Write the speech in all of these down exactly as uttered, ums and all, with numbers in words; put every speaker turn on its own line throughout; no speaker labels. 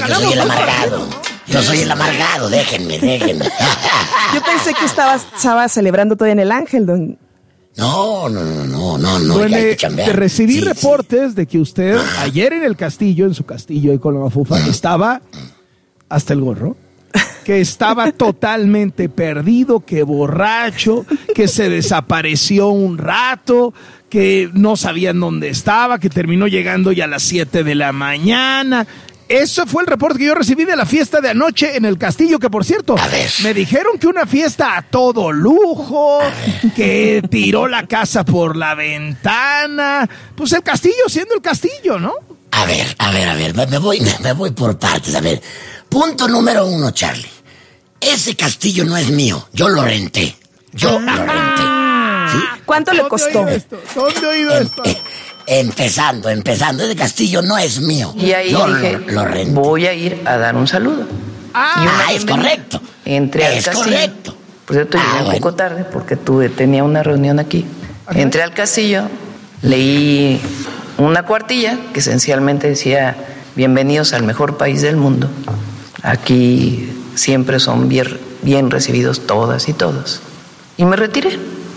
yo soy el amargado. Yo soy el amargado, déjenme, déjenme.
Yo pensé que estabas, estaba celebrando todavía en el Ángel, don.
No, no, no, no, no, no.
Duende,
ya hay que chambear.
recibí
sí,
reportes
sí.
de que usted ayer en el castillo, en su castillo y con la mafufa, estaba hasta el gorro. Que estaba totalmente perdido, que borracho, que se desapareció un rato, que no sabían dónde estaba, que terminó llegando ya a las siete de la mañana. Eso fue el reporte que yo recibí de la fiesta de anoche en el castillo, que por cierto, me dijeron que una fiesta a todo lujo, que tiró la casa por la ventana. Pues el castillo siendo el castillo, ¿no?
A ver, a ver, a ver, me voy, me voy por partes, a ver. Punto número uno, Charlie. Ese castillo no es mío, yo lo renté. Yo lo renté. ¿Sí?
¿Cuánto le costó?
¿Dónde he oído esto?
Em, eh, empezando, empezando, ese castillo no es mío.
Y ahí
yo
dije,
lo, lo renté.
voy a ir a dar un saludo.
Ah, ah es correcto.
Entré al
es
castillo.
correcto.
Por cierto, llegué ah, un bueno. poco tarde porque tuve, tenía una reunión aquí. Ajá. Entré al castillo, leí una cuartilla que esencialmente decía: bienvenidos al mejor país del mundo. Aquí siempre son bien, bien recibidos todas y todos. Y me retiré.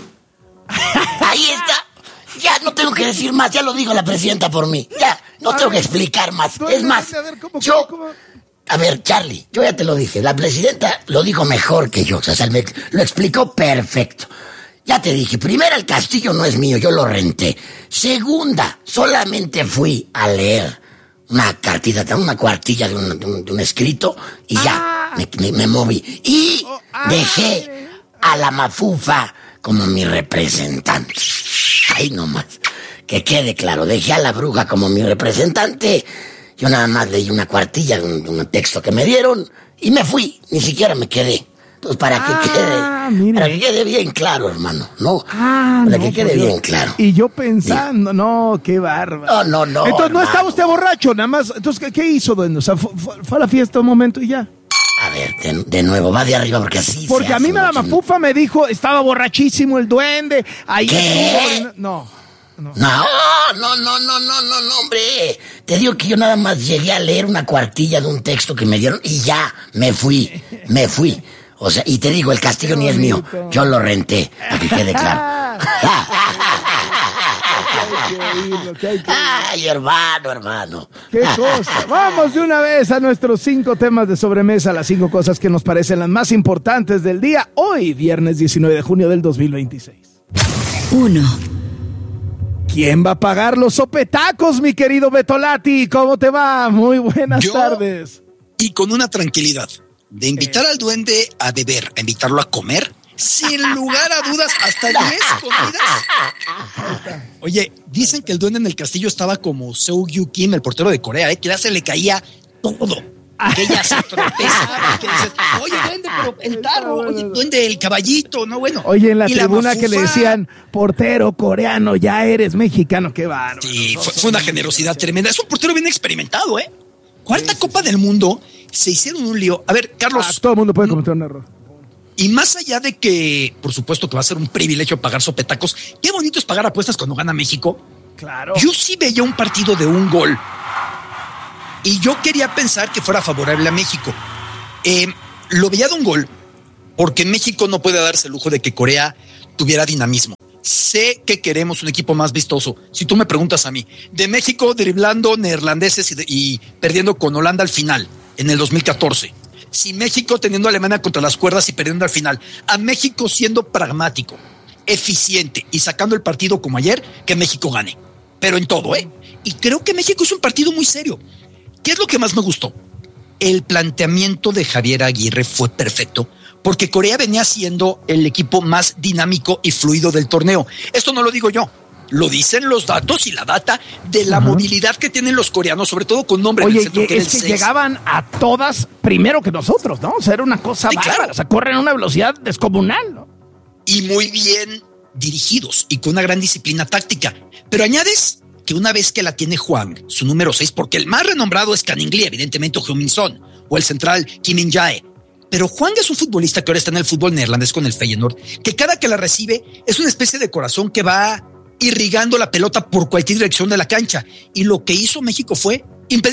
Ahí está. Ya no tengo que decir más, ya lo dijo la presidenta por mí. Ya, no tengo que explicar más. Es más, yo... A ver, Charlie, yo ya te lo dije. La presidenta lo dijo mejor que yo. O sea, me, lo explicó perfecto. Ya te dije, primera, el castillo no es mío, yo lo renté. Segunda, solamente fui a leer una cartita, una cuartilla de un, de un, de un escrito y ya, ah. me, me, me moví. Y oh, ah, dejé a la mafufa como mi representante. Ahí nomás, que quede claro, dejé a la bruja como mi representante. Yo nada más leí una cuartilla de un, de un texto que me dieron y me fui, ni siquiera me quedé. Entonces, para ah, que quede, mira. para que quede bien claro, hermano, ¿no?
Ah,
para
no,
que quede bien claro.
Y yo pensando, Diga. no, qué bárbaro.
No, no, no.
Entonces,
hermano.
no estaba usted borracho, nada más. Entonces, ¿qué, qué hizo, duende? O sea, fue, fue a la fiesta un momento y ya.
A ver, de, de nuevo, va de arriba porque así
Porque
se
a mí
hace,
la mafufa me dijo, estaba borrachísimo el duende. Ahí
¿Qué?
Estuvo, no. No.
no, no, no, no, no, no, no, hombre. Te digo que yo nada más llegué a leer una cuartilla de un texto que me dieron y ya, me fui, me fui. O sea, y te digo, el castillo ni es mío, yo lo renté, para que quede claro. Ay, hermano, hermano.
Qué cosa. Vamos de una vez a nuestros cinco temas de sobremesa, las cinco cosas que nos parecen las más importantes del día, hoy, viernes diecinueve de junio del dos mil veintiséis.
Uno.
¿Quién va a pagar los sopetacos, mi querido Betolati? ¿Cómo te va? Muy buenas
Yo,
tardes.
Y con una tranquilidad, de invitar al duende a beber, a invitarlo a comer, sin lugar a dudas, hasta tres comidas. Oye, dicen que el duende en el castillo estaba como Seo Gyu Kim, el portero de Corea, ¿eh? que ya se le caía todo. Que ella se tropezaba, que dices, oye, duende, pero el tarro, oye, duende, el caballito, no, bueno.
Oye, en la tribuna
la
que le decían, portero coreano, ya eres mexicano, qué bárbaro.
Sí, fue, fue una generosidad tremenda. Es un portero bien experimentado, ¿eh? Cuarta sí, Copa sí. del Mundo, se hicieron un lío. A ver, Carlos.
Ah, todo el mundo puede cometer un error.
Y más allá de que, por supuesto, que va a ser un privilegio pagar sopetacos, qué bonito es pagar apuestas cuando gana México.
Claro.
Yo sí veía un partido de un gol. Y yo quería pensar que fuera favorable a México. Eh, lo veía de un gol porque México no puede darse el lujo de que Corea tuviera dinamismo. Sé que queremos un equipo más vistoso. Si tú me preguntas a mí, de México driblando neerlandeses y, de, y perdiendo con Holanda al final, en el dos mil catorce. Si México teniendo a Alemania contra las cuerdas y perdiendo al final. A México siendo pragmático, eficiente y sacando el partido como ayer, que México gane. Pero en todo, ¿eh? Y creo que México es un partido muy serio. ¿Qué es lo que más me gustó? El planteamiento de Javier Aguirre fue perfecto, porque Corea venía siendo el equipo más dinámico y fluido del torneo. Esto no lo digo yo, lo dicen los datos y la data de la uh-huh. movilidad que tienen los coreanos, sobre todo con nombre
Oye,
en el centro, que
es que llegaban a todas primero que nosotros, ¿no? O sea, era una cosa sí, bárbara, claro. O sea, corren a una velocidad descomunal, ¿no?
Y muy bien dirigidos y con una gran disciplina táctica. Pero añades que una vez que la tiene Hwang, su número seis, porque el más renombrado es Kang In-lee, evidentemente, o Heung-min Son, o el central Kim In-jae. Pero Hwang es un futbolista que ahora está en el fútbol neerlandés con el Feyenoord, que cada que la recibe es una especie de corazón que va irrigando la pelota por cualquier dirección de la cancha. Y lo que hizo México fue impedirlo.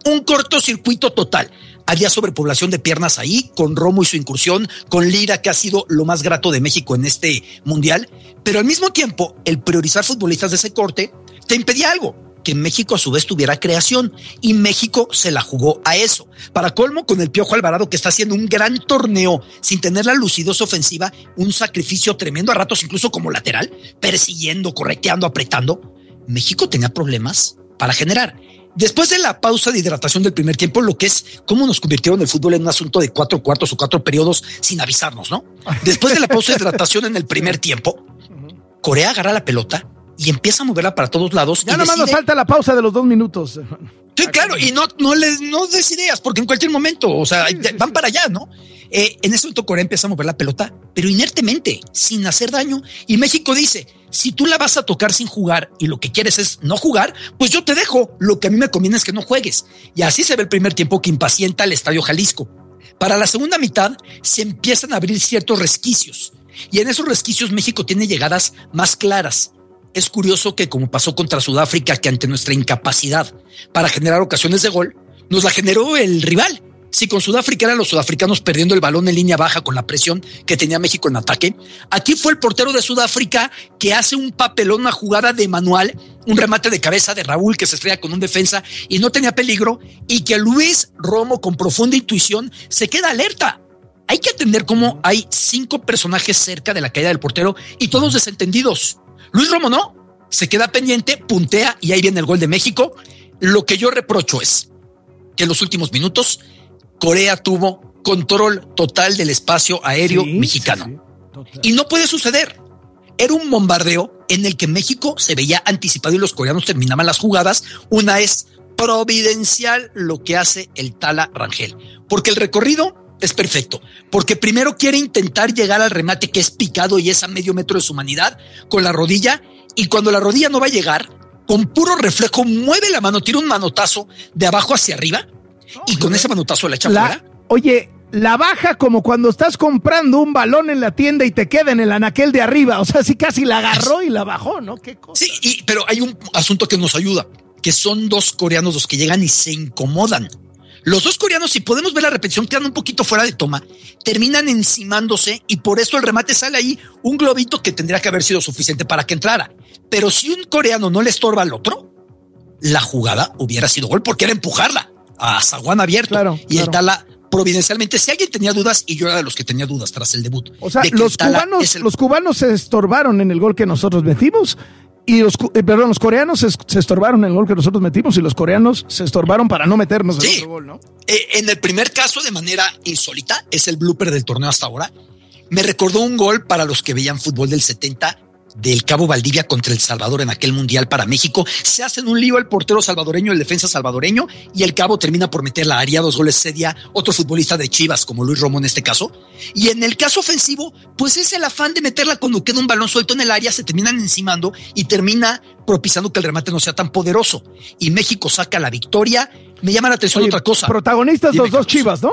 un cortocircuito total. Había sobrepoblación de piernas ahí, con Romo y su incursión, con Lira, que ha sido lo más grato de México en este mundial, pero al mismo tiempo, el priorizar futbolistas de ese corte te impedía algo, que México a su vez tuviera creación, y México se la jugó a eso. Para colmo, con el Piojo Alvarado, que está haciendo un gran torneo sin tener la lucidez ofensiva, un sacrificio tremendo a ratos, incluso como lateral, persiguiendo, correteando, apretando. México tenía problemas para generar. Después de la pausa de hidratación del primer tiempo, lo que es cómo nos convirtieron el fútbol en un asunto de cuatro cuartos o cuatro periodos sin avisarnos, ¿no? Después de la pausa de hidratación en el primer tiempo, Corea agarra la pelota y empieza a moverla para todos lados.
Ya nomás nos falta la pausa de los dos minutos.
Sí, claro, y no, no les no des ideas, porque en cualquier momento, o sea, sí, sí, van sí. para allá, ¿no? Eh, en ese momento Corea empieza a mover la pelota, pero inertemente, sin hacer daño. Y México dice, si tú la vas a tocar sin jugar y lo que quieres es no jugar, pues yo te dejo. Lo que a mí me conviene es que no juegues. Y así se ve el primer tiempo que impacienta al Estadio Jalisco. Para la segunda mitad se empiezan a abrir ciertos resquicios. Y en esos resquicios México tiene llegadas más claras. Es curioso que, como pasó contra Sudáfrica, que ante nuestra incapacidad para generar ocasiones de gol, nos la generó el rival. Si con Sudáfrica eran los sudafricanos perdiendo el balón en línea baja con la presión que tenía México en ataque, aquí fue el portero de Sudáfrica que hace un papelón, una jugada de manual, un remate de cabeza de Raúl que se estrella con un defensa y no tenía peligro, y que Luis Romo, con profunda intuición, se queda alerta. Hay que atender cómo hay cinco personajes cerca de la caída del portero y todos desentendidos. Luis Romo no, se queda pendiente, puntea y ahí viene el gol de México. Lo que yo reprocho es que en los últimos minutos Corea tuvo control total del espacio aéreo sí, mexicano. Sí, sí, y no puede suceder. Era un bombardeo en el que México se veía anticipado y los coreanos terminaban las jugadas. Una es providencial lo que hace el Tala Rangel, porque el recorrido es perfecto, porque primero quiere intentar llegar al remate que es picado y es a medio metro de su humanidad con la rodilla, y cuando la rodilla no va a llegar, con puro reflejo mueve la mano, tira un manotazo de abajo hacia arriba y con ese manotazo la echa
la,
fuera.
Oye, la baja como cuando estás comprando un balón en la tienda y te queda en el anaquel de arriba, o sea, sí casi la agarró y la bajó, ¿no? ¿Qué cosa?
Sí, y, pero hay un asunto que nos ayuda, que son dos coreanos los que llegan y se incomodan. Los dos coreanos, si podemos ver la repetición, quedan un poquito fuera de toma, terminan encimándose y por eso el remate sale ahí un globito que tendría que haber sido suficiente para que entrara. Pero si un coreano no le estorba al otro, la jugada hubiera sido gol porque era empujarla a zaguán abierto.
Claro,
y
claro.
el Tala, providencialmente, si alguien tenía dudas, y yo era de los que tenía dudas tras el debut.
O sea, los cubanos, el... los cubanos se estorbaron en el gol que nosotros metimos. Y los, eh, perdón, los coreanos se, se estorbaron en el gol que nosotros metimos y los coreanos se estorbaron para no meternos
sí.
en otro gol, ¿no?
Eh, en el primer caso, de manera insólita, es el blooper del torneo hasta ahora. Me recordó un gol para los que veían fútbol del setenta del Cabo Valdivia contra El Salvador en aquel mundial para México. Se hacen un lío el portero salvadoreño, el defensa salvadoreño, y el Cabo termina por meter la área, dos goles ese día, otro futbolista de Chivas como Luis Romo en este caso. Y en el caso ofensivo, pues es el afán de meterla cuando queda un balón suelto en el área, se terminan encimando y termina propiciando que el remate no sea tan poderoso. Y México saca la victoria. Me llama la atención Oye, otra cosa.
Protagonistas Dime, los dos Carlos. Chivas, ¿no?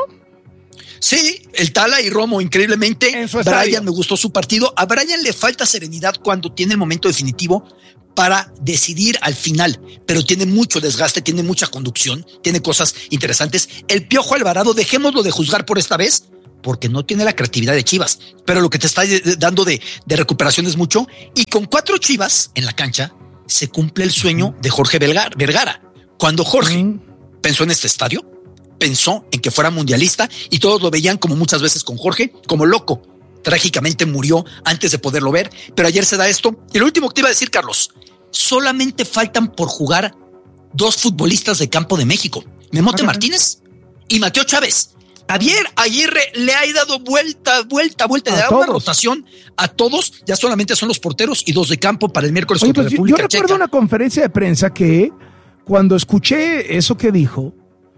Sí, el Tala y Romo, increíblemente. Brian, me gustó su partido. A Brian le falta serenidad cuando tiene el momento definitivo para decidir al final, pero tiene mucho desgaste, tiene mucha conducción, tiene cosas interesantes. El Piojo Alvarado, dejémoslo de juzgar por esta vez, porque no tiene la creatividad de Chivas, pero lo que te está dando de, de recuperación es mucho. Y con cuatro Chivas en la cancha, se cumple el sueño de Jorge Vergara. Cuando Jorge uh-huh. pensó en este estadio, pensó en que fuera mundialista y todos lo veían, como muchas veces con Jorge, como loco. Trágicamente murió antes de poderlo ver, pero ayer se da esto. Y lo último que te iba a decir, Carlos, solamente faltan por jugar dos futbolistas de campo de México, Memote Martínez y Mateo Chávez. Javier Aguirre le ha dado vuelta, vuelta, vuelta, le ha dado una rotación a todos, ya solamente son los porteros y dos de campo para el miércoles
Oye,
contra
pues
República
Checa. Yo recuerdo
Checa.
Una conferencia de prensa que cuando escuché eso que dijo,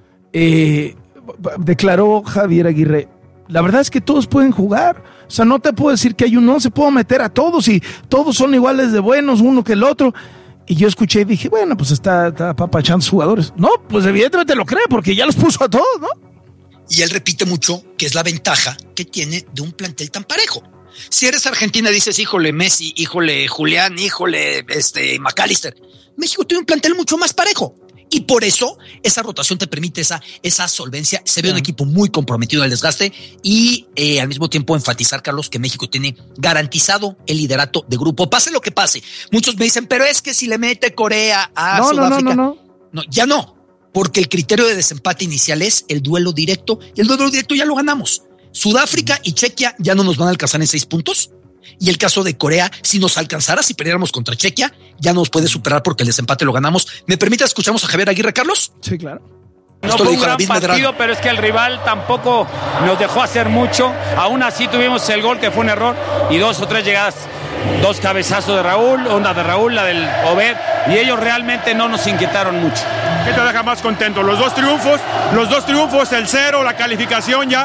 eh, declaró Javier Aguirre, la verdad es que todos pueden jugar, o sea, no te puedo decir que hay uno, no se puede meter a todos y todos son iguales de buenos uno que el otro. Y yo escuché y dije, bueno, pues está, está apapachando sus jugadores. No, pues evidentemente lo cree porque ya los puso a todos, ¿no?
Y él repite mucho que es la ventaja que tiene de un plantel tan parejo. Si eres Argentina dices, híjole Messi, híjole Julián, híjole este McAllister. México tiene un plantel mucho más parejo. Y por eso esa rotación te permite esa, esa solvencia. Se ve un equipo muy comprometido al desgaste y eh, al mismo tiempo enfatizar, Carlos, que México tiene garantizado el liderato de grupo. Pase lo que pase. Muchos me dicen, pero es que si le mete Corea a
no,
Sudáfrica.
No, no, no, no.
No, ya no. Porque el criterio de desempate inicial es el duelo directo y el duelo directo ya lo ganamos. Sudáfrica y Chequia ya no nos van a alcanzar en seis puntos. Y el caso de Corea, si nos alcanzara, si perdiéramos contra Chequia, ya nos puede superar porque el desempate lo ganamos. ¿Me permite escuchamos a Javier Aguirre, Carlos?
Sí, claro.
No fue un gran partido, pero es que el rival tampoco nos dejó hacer mucho. Aún así tuvimos el gol, que fue un error, y dos o tres llegadas, dos cabezazos de Raúl, una de Raúl, la del Obed, y ellos realmente no nos inquietaron mucho.
¿Qué te deja más contento? Los dos triunfos, los dos triunfos, el cero, la calificación ya.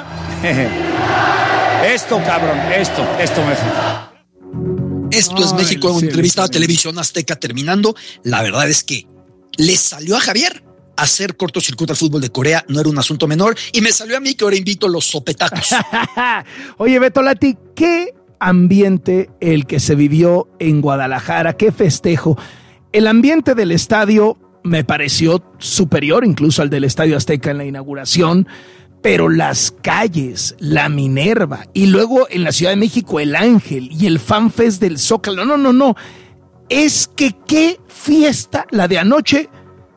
Esto, cabrón, esto, esto me...
Esto Ay, es México, una entrevista a Televisión Azteca terminando. La verdad es que le salió a Javier hacer cortocircuito al fútbol de Corea, no era un asunto menor, y me salió a mí que ahora invito los sopetacos.
Oye, Beto Lati, ¿qué ambiente el que se vivió en Guadalajara? ¿Qué festejo? El ambiente del estadio me pareció superior incluso al del Estadio Azteca en la inauguración, pero las calles, la Minerva, y luego en la Ciudad de México el Ángel y el FanFest del Zócalo, no, no, no, es que qué fiesta la de anoche,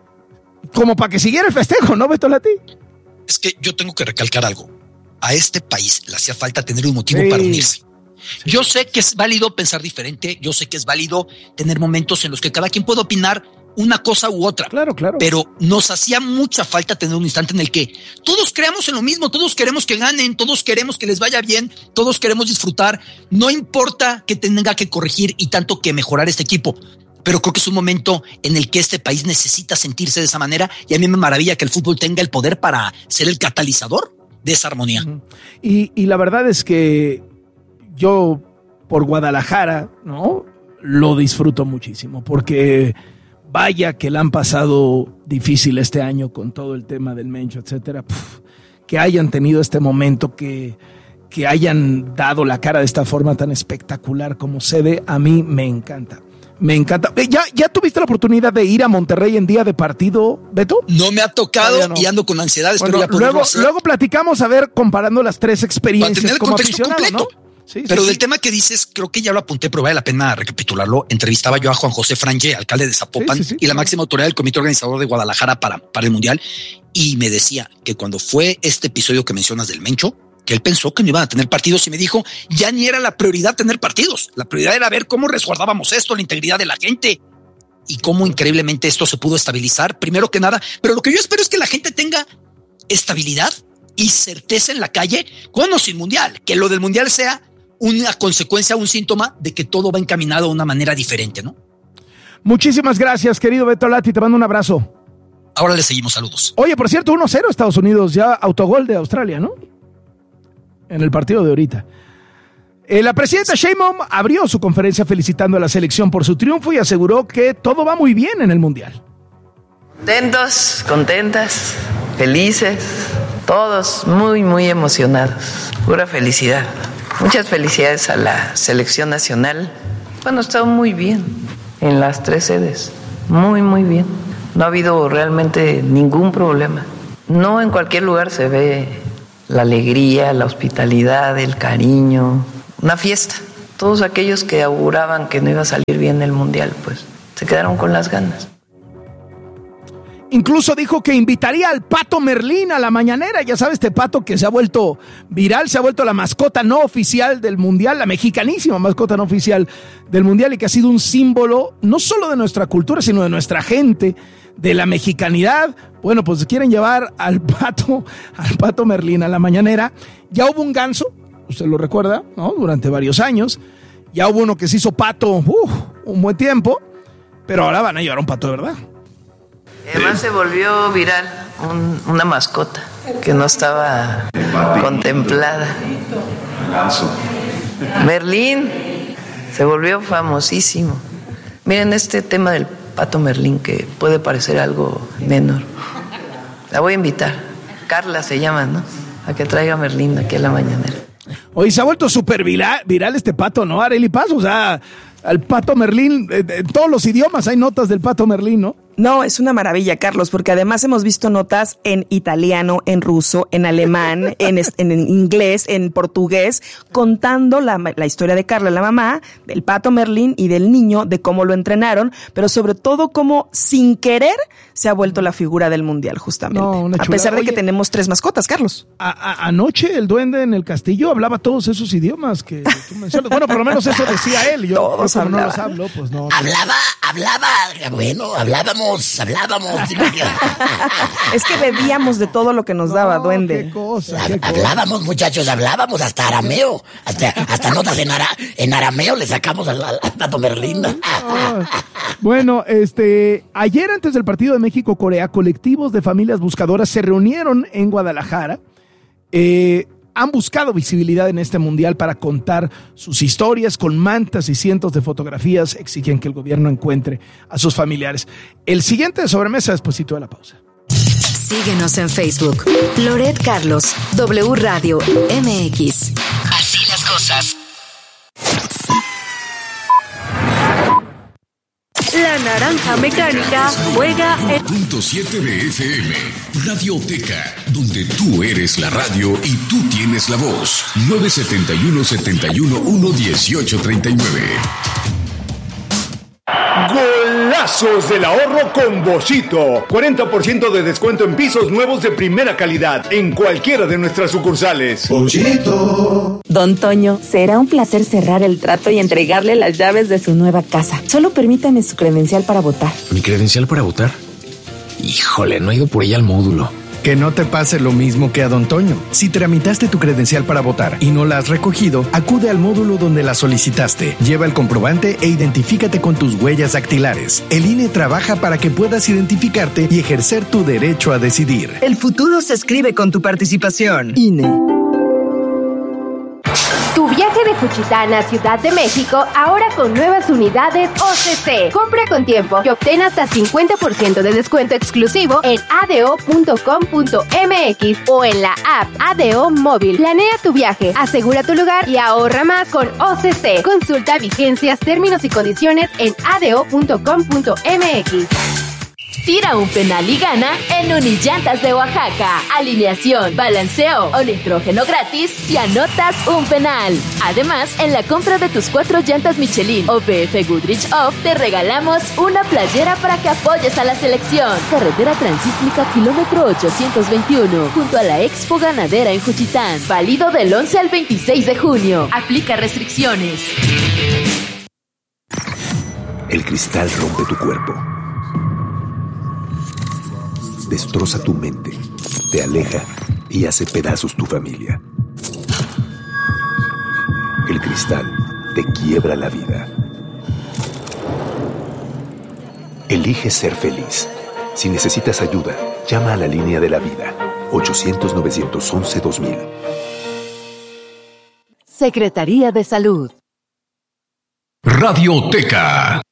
como para que siguiera el festejo, ¿no, Beto Lati?
Es que yo tengo que recalcar algo. A este país le hacía falta tener un motivo
sí.
para unirse. Sí. Yo sé que es válido pensar diferente, yo sé que es válido tener momentos en los que cada quien puede opinar una cosa u otra.
Claro, claro.
Pero nos hacía mucha falta tener un instante en el que todos creamos en lo mismo, todos queremos que ganen, todos queremos que les vaya bien, todos queremos disfrutar. No importa que tenga que corregir y tanto que mejorar este equipo. Pero creo que es un momento en el que este país necesita sentirse de esa manera y a mí me maravilla que el fútbol tenga el poder para ser el catalizador de esa armonía.
Uh-huh. Y, y la verdad es que yo por Guadalajara, ¿no? Lo disfruto muchísimo porque vaya que la han pasado difícil este año con todo el tema del Mencho, etcétera. Puf, que hayan tenido este momento, que, que hayan dado la cara de esta forma tan espectacular como se ve, a mí me encanta. Me encanta. ¿Ya, ¿Ya tuviste la oportunidad de ir a Monterrey en día de partido, Beto?
No me ha tocado no. y ando con ansiedad. Espero
bueno,
ya poderlo
luego,
hacer.
luego platicamos a ver, comparando las tres experiencias.
Para tener el
como
contexto completo.
¿No? Sí,
pero
sí,
del
sí.
tema que dices, creo que ya lo apunté, pero vale la pena recapitularlo. Entrevistaba yo a Juan José Franje, alcalde de Zapopan, sí, sí, sí, y la máxima autoridad del comité organizador de Guadalajara para, para el Mundial, y me decía que cuando fue este episodio que mencionas del Mencho, que él pensó que no iban a tener partidos y me dijo, ya ni era la prioridad tener partidos, la prioridad era ver cómo resguardábamos esto, la integridad de la gente y cómo increíblemente esto se pudo estabilizar, primero que nada. Pero lo que yo espero es que la gente tenga estabilidad y certeza en la calle con o sin Mundial, que lo del Mundial sea una consecuencia, un síntoma de que todo va encaminado de una manera diferente, ¿no?
Muchísimas gracias, querido Beto Lati, te mando un abrazo.
Ahora le seguimos, saludos.
Oye, por cierto, uno cero Estados Unidos, ya autogol de Australia, ¿no? En el partido de ahorita. Eh, la presidenta Sheinbaum abrió su conferencia felicitando a la selección por su triunfo y aseguró que todo va muy bien en el Mundial.
Contentos, contentas, felices, todos muy, muy emocionados. Pura felicidad. Muchas felicidades a la selección nacional. Bueno, está muy bien en las tres sedes. Muy, muy bien. No ha habido realmente ningún problema. No en cualquier lugar se ve la alegría, la hospitalidad, el cariño, una fiesta. Todos aquellos que auguraban que no iba a salir bien el Mundial, pues se quedaron con las ganas.
Incluso dijo que invitaría al Pato Merlín a la mañanera. Ya sabes, este pato que se ha vuelto viral, se ha vuelto la mascota no oficial del Mundial, la mexicanísima mascota no oficial del Mundial y que ha sido un símbolo no solo de nuestra cultura, sino de nuestra gente, de la mexicanidad. Bueno, pues quieren llevar al Pato, al Pato Merlín a la mañanera. Ya hubo un ganso, usted lo recuerda, ¿no? Durante varios años. Ya hubo uno que se hizo pato uf, un buen tiempo, pero ahora van a llevar un pato de verdad.
Además se volvió viral un, una mascota que no estaba contemplada. Merlín se volvió famosísimo. Miren este tema del Pato Merlín que puede parecer algo menor. La voy a invitar. Carla se llama, ¿no? A que traiga Merlín aquí a la mañanera.
Hoy se ha vuelto súper viral, viral este pato, ¿no, Arely Paz? O sea, al Pato Merlín, en todos los idiomas hay notas del Pato Merlín, ¿no?
No, es una maravilla, Carlos, porque además hemos visto notas en italiano, en ruso, en alemán, en, en inglés, en portugués, contando la, la historia de Carla, la mamá, del Pato Merlín y del niño, de cómo lo entrenaron, pero sobre todo cómo sin querer se ha vuelto la figura del mundial, justamente. No, a pesar de Oye, que tenemos tres mascotas, Carlos.
A, a, anoche el duende en el castillo hablaba todos esos idiomas que tú mencionas. Bueno, por lo menos eso decía él. Yo,
todos
yo como no los hablo, pues no.
Hablaba, hablaba, bueno, hablábamos. Hablábamos.
Es que bebíamos de todo lo que nos daba, no, duende.
Qué cosa,
qué hablábamos, cosa. Muchachos, hablábamos hasta arameo. Hasta, hasta notas en, ara, en arameo le sacamos al, al, al Pato Merlín.
Ah, bueno, este, ayer antes del partido de México-Corea, colectivos de familias buscadoras se reunieron en Guadalajara. Eh, Han buscado visibilidad en este mundial para contar sus historias con mantas y cientos de fotografías. Exigen que el gobierno encuentre a sus familiares. El siguiente de sobremesa despuesito de la pausa.
Síguenos en Facebook. Loret Carlos, W Radio M X. Así las cosas.
La naranja mecánica juega en
punto siete de F M, Radioteca, donde tú eres la radio y tú tienes la voz. nueve siete uno, siete uno uno, uno ocho tres nueve.
Golazos del ahorro con Boschito. cuarenta por ciento de descuento en pisos nuevos de primera calidad en cualquiera de nuestras sucursales.
Boschito. Don Toño, será un placer cerrar el trato y entregarle las llaves de su nueva casa. Solo permítame su credencial para votar.
¿Mi credencial para votar? Híjole, no he ido por ella al módulo.
Que no te pase lo mismo que a Don Toño. Si tramitaste tu credencial para votar y no la has recogido, acude al módulo donde la solicitaste. Lleva el comprobante e identifícate con tus huellas dactilares. El I N E trabaja para que puedas identificarte y ejercer tu derecho a decidir.
El futuro se escribe con tu participación.
I N E.
Tu viaje de Juchitán a Ciudad de México ahora con nuevas unidades O C C. Compra con tiempo y obtén hasta cincuenta por ciento de descuento exclusivo en a d o punto com punto m x o en la app A D O Móvil. Planea tu viaje, asegura tu lugar y ahorra más con O C C. Consulta vigencias, términos y condiciones en a d o punto com punto m x.
Tira un penal y gana en Unillantas de Oaxaca. Alineación, balanceo o nitrógeno gratis si anotas un penal. Además, en la compra de tus cuatro llantas Michelin o B F Goodrich Off, te regalamos una playera para que apoyes a la selección. Carretera Transísmica, kilómetro ochocientos veintiuno, junto a la Expo Ganadera en Juchitán. Válido del once al veintiséis de junio. Aplica restricciones.
El cristal rompe tu cuerpo. Destroza tu mente, te aleja y hace pedazos tu familia. El cristal te quiebra la vida. Elige ser feliz. Si necesitas ayuda, llama a la línea de la vida, ochocientos, novecientos once, dos mil.
Secretaría de Salud.
Radioteca.